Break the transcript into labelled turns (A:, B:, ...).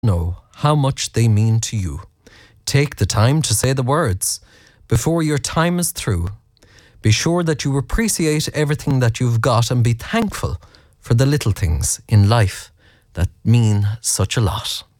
A: know how much they mean to you. Take the time to say the words before your time is through. Be sure that you appreciate everything that you've got and be thankful for the little things in life that mean such a lot.